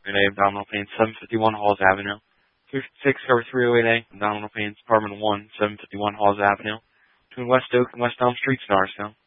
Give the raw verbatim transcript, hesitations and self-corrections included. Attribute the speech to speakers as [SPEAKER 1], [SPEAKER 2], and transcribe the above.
[SPEAKER 1] A, abdominal pain, seven fifty-one Halls Avenue. three fifty-six cover three oh eight A, abdominal pain, apartment one, seven fifty-one Halls Avenue. Between West Oak and West Elm Streets in Norristown.